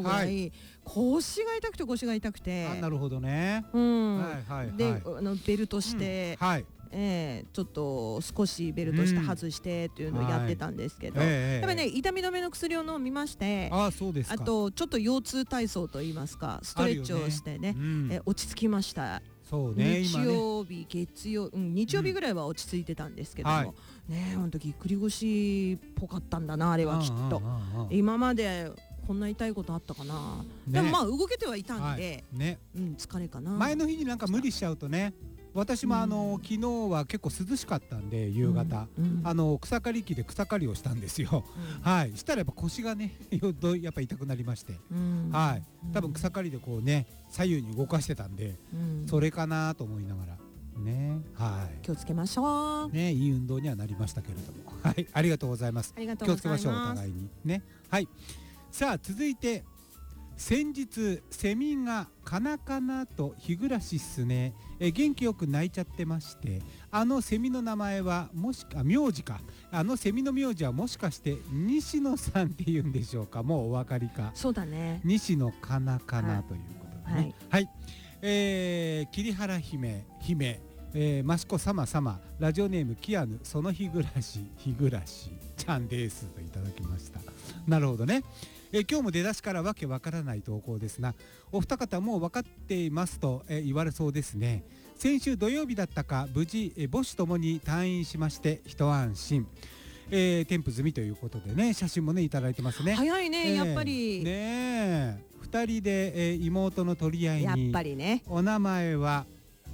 うぐらい腰が痛くて腰が痛くて。 あ、なるほどね。 でベルトして、ちょっと少しベルトして外してっていうのをやってたんですけど、やっぱりね痛み止めの薬を飲みまして、あとちょっと腰痛体操といいますかストレッチをしてね、落ち着きました。 そうね、 日曜日月曜日曜日ぐらいは落ち着いてたんですけどもね、ほんとぎっくり腰っぽかったんだなあれはきっと。今までこんな痛いことあったかな。でもまあ動けてはいたんで、疲れかな。 前の日になんか無理しちゃうとね、私も昨日は結構涼しかったんで夕方草刈り機で草刈りをしたんですよ。したらやっぱ腰がねやっぱ痛くなりまして、多分草刈りでこうね左右に動かしてたんで、それかなと思いながらね、 気をつけましょうね。いい運動にはなりましたけれども、ありがとうございます。気をつけましょうお互いにね。さあ続いて、先日セミがカナカナと日暮らしっすね、元気よく鳴いちゃってまして、セミの名前は名字か、セミの名字はもしかして西野さんっていうんでしょうか。もうお分かりか。 そうだね、 西野カナカナということでね。桐原姫益子様様、ラジオネームキアヌ、その日暮らしちゃんですといただきました。なるほどね。今日も出だしからわけわからない投稿ですが、お二方もう分かっていますと、言われそうですね。先週土曜日だったか、無事母子ともに退院しまして一安心、添付済みということでね、写真もねいただいてますね。 早いね、やっぱりね。2人で、妹の取り合いに、やっぱりね、 お名前は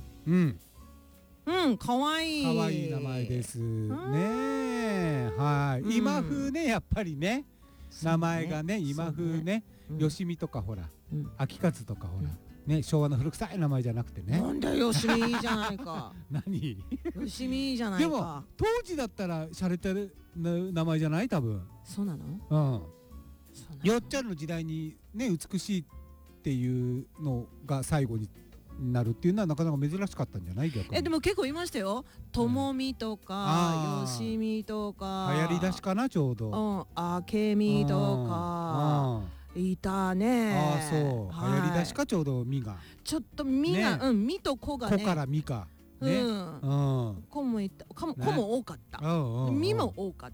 かわいい名前ですね。今風ね、やっぱりね、名前がね今風ね、よしみとかほら、秋勝とかほらね、昭和の古臭い名前じゃなくてね。 なんだよしみいいじゃないか。 何よしみいいじゃないか。 でも当時だったら洒落てる名前じゃない？多分。 そうなの？ よっちゃんの時代にね美しいっていうのが最後になるっていうのはなかなか珍しかったんじゃない？逆に。 でも結構いましたよ。ともみとかよしみとか。 流行り出しかな、ちょうど。 あけみとかいたね。 そう、流行り出しか、ちょうどみがちょっとみがみとこがね、 こからみかね、 こも多かった、みも多かった。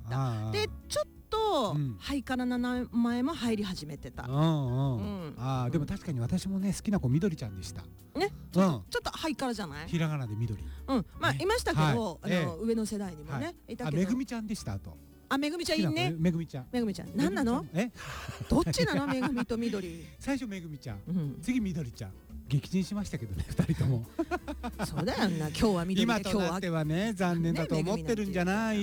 でちょっとハイカラな名前も入り始めてた。でも確かに私もね好きな子みどりちゃんでしたね。ちょっとハイカラじゃない？ ひらがなでみどり。 まあいましたけど、上の世代にもねいたけど。 めぐみちゃんでした。あとめぐみちゃんいいね。 めぐみちゃん何なの？どっちなの？めぐみとみどり。 最初めぐみちゃん、次みどりちゃん。撃沈しましたけどね、2人とも。 そうだよな、今日はみどりで、 今となってはね残念だと思ってるんじゃない？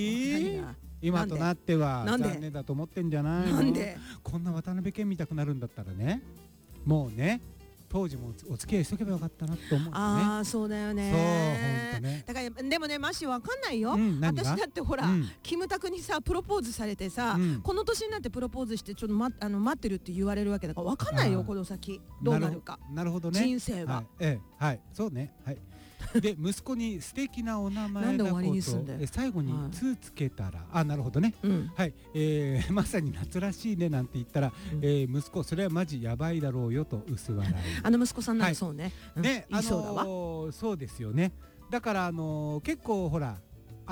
今となっては残念だと思ってんじゃないの？なんでこんな渡辺謙見たくなるんだったらね、もうね当時もお付き合いしとけばよかったなと思うね。 そうだよね。 そう、本当ね。 だからでもね、マシわかんないよ。私だってほら、キムタクにさプロポーズされてさ、この年になってプロポーズしてちょっと待ってるって言われるわけだからわかんないよ、この先どうなるか。 なるほどね。 人生は。 そうね。で息子に素敵なお名前だこと最後に「つ」つけたら、なるほどね。まさに夏らしいねなんて言ったら、息子それはマジやばいだろうよと薄笑い。 息子さんなんかそうね。ね、そうだわ。 そうですよね。だから結構ほら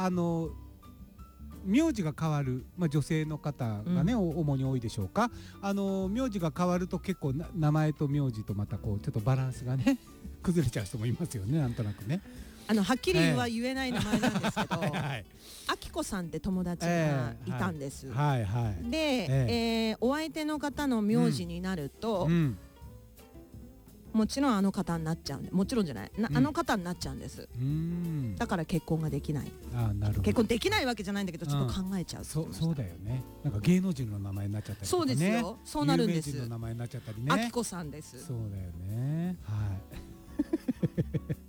名字が変わる、女性の方がね、主に多いでしょうか。名字が変わると結構名前と名字とまたこうちょっとバランスがね崩れちゃう人もいますよね、なんとなくね。 はっきりは言えない名前なんですけど、あきこさんって友達がいたんです。で、お相手の方の名字になると、もちろんあの方になっちゃうんで、もちろんじゃない、あの方になっちゃうんです。だから結婚ができない。結婚できないわけじゃないんだけど、ちょっと考えちゃう。 そうだよね。なんか芸能人の名前になっちゃったりとかね。そうですよ。 そうなるんです。 有名人の名前になっちゃったりね。 あきこさんです。 そうだよね。はい。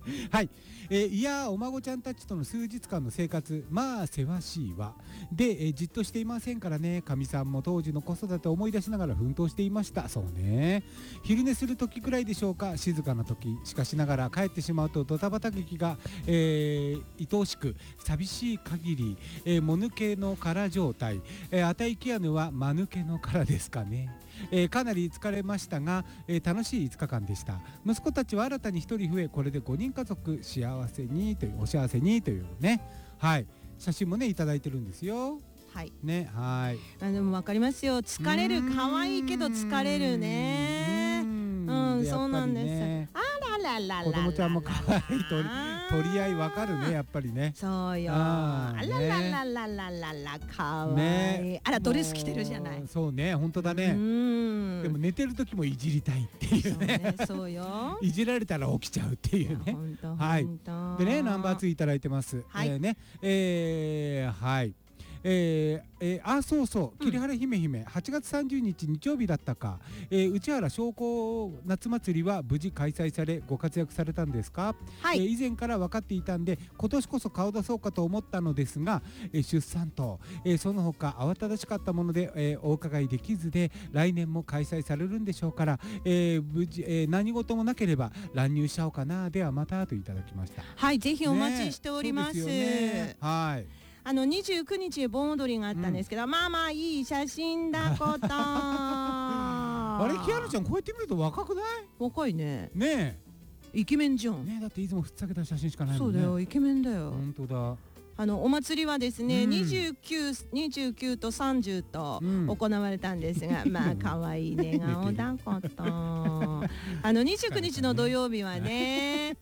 はい、いやお孫ちゃんたちとの数日間の生活、まあせわしいわで、じっとしていませんからね。かみさんも当時の子育てを思い出しながら奮闘していました。そうね、昼寝する時くらいでしょうか、静かな時。しかしながら帰ってしまうとドタバタ劇が、愛おしく寂しい限り、もぬけの殻状態。あたいきやぬは間抜けの殻ですかね。かなり疲れましたが、楽しい5日間でした。息子たちは新たに1人増え、これで5人家族幸せにという、お幸せにというね、はい、写真もねいただいてるんですよ。 はいね、はい。 でも分かりますよ、疲れる、可愛いけど疲れるね。そうなんです。あらららら、 子供ちゃんも可愛いと取り合い分かるね、やっぱりね。 そうよ。あららららららら、可愛い。あら、ドレス着てるじゃない。 そうね、本当だね。でも寝てる時もいじりたいっていうね。 そうよ。 いじられたら起きちゃうっていうね。はい。でね、ナンバー2いただいてます。はい。はい。そうそう、桐原姫姫、8月30日日曜日だったか、内原商工夏祭りは無事開催されご活躍されたんですか？はい、以前から分かっていたんで今年こそ顔出そうかと思ったのですが、出産と、その他慌ただしかったもので、お伺いできずで、来年も開催されるんでしょうから、無事、何事もなければ乱入しちゃおうかな。ではまたといただきました。 はい、ぜひお待ちしております。 はい。 29日盆踊りがあったんですけど、まあまあいい写真だことあれ、キアヌちゃんこうやって見ると若くない？ 若いね。 ねえ、イケメンじゃん。 ね、だっていつもふっさけた写真しかないもんね。 そうだよ、イケメンだよ。 本当だ。 お祭りはですね、29と30と行われたんですが、まあ可愛い寝顔だこと。29日の土曜日はね、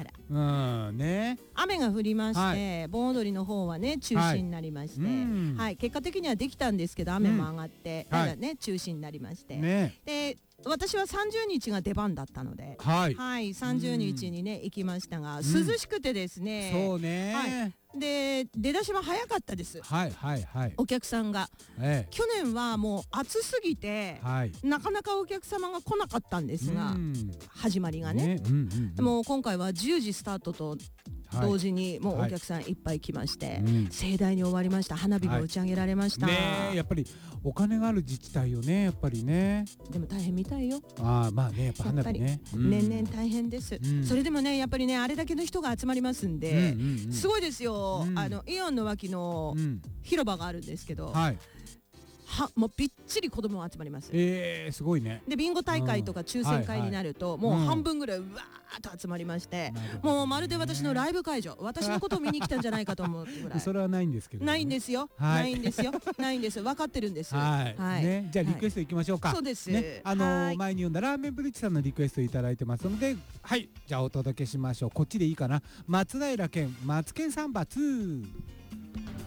雨が降りまして、盆踊りの方はね中止になりまして、はい、結果的にはできたんですけど、雨も上がって中止になりまして、で私は30日が出番だったので、はい、30日にね行きましたが、涼しくてですね、 そうね、 で出だしは早かったです。お客さんが、去年はもう暑すぎて、なかなかお客様が来なかったんですが、始まりがね、でも今回は10時スタートと同時にもうお客さんいっぱい来まして、盛大に終わりました。花火も打ち上げられました。 やっぱりお金がある自治体よね、やっぱりね。 でも大変みたいよ。 まあね、やっぱ花火ね、 年々大変です。それでもね、やっぱりね、あれだけの人が集まりますんで、すごいですよ。イオンの脇の広場があるんですけど、もうびっちり子供が集まります。 すごいね。 でビンゴ大会とか抽選会になると、もう半分ぐらいうわーっと集まりまして、もうまるで私のライブ会場、私のことを見に来たんじゃないかと思うぐらい。 それはないんですけど。 ないんですよ。ないんですよ。ないんです。分かってるんです。はい。 ね、じゃあリクエストいきましょうか。 そうです。 ね、前に読んだラーメンブリッジさんのリクエストいただいてますので、はい、じゃあお届けしましょう。こっちでいいかな。松平健マツケンサンバ2。